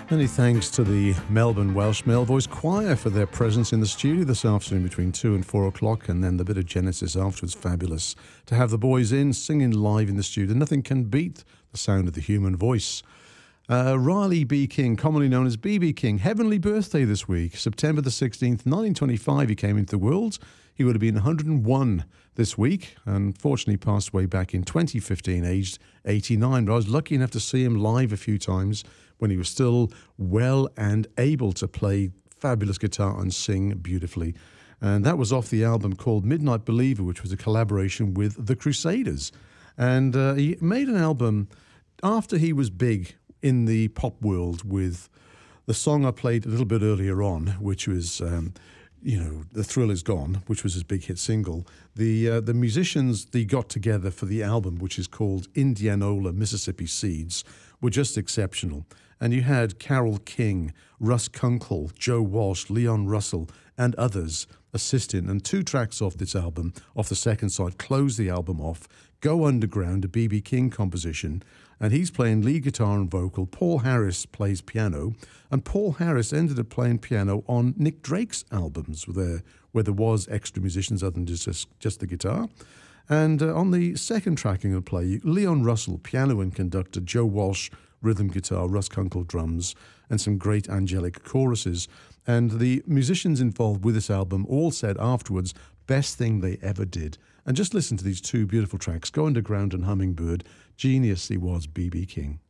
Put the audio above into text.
Many thanks to the Melbourne Welsh Male Voice Choir for their presence in the studio this afternoon between 2 and 4 o'clock, and then the bit of Genesis afterwards. Fabulous to have the boys in, singing live in the studio. Nothing can beat the sound of the human voice. Riley B. King, commonly known as B.B. King, heavenly birthday this week, September the 16th, 1925 he came into the world. He would have been 101 this week, and unfortunately passed away back in 2015, aged 89. But I was lucky enough to see him live a few times when he was still well and able to play fabulous guitar and sing beautifully. And that was off the album called Midnight Believer, which was a collaboration with the Crusaders. And he made an album after he was big in the pop world with the song I played a little bit earlier on, which was The Thrill Is Gone, which was his big hit single. The musicians they got together for the album, which is called Indianola Mississippi Seeds, were just exceptional. And you had Carole King, Russ Kunkel, Joe Walsh, Leon Russell, and others assisting. And 2 tracks off this album, off the second side, close the album off. Go Underground, a B.B. King composition, and he's playing lead guitar and vocal. Paul Harris plays piano, and Paul Harris ended up playing piano on Nick Drake's albums where there was extra musicians other than just the guitar. And on the second track I'm going to play, Leon Russell, piano and conductor, Joe Walsh, rhythm guitar, Russ Kunkel, drums, and some great angelic choruses. And the musicians involved with this album all said afterwards, best thing they ever did. And just listen to these 2 beautiful tracks, Go Underground and Hummingbird. Genius he was, B.B. King.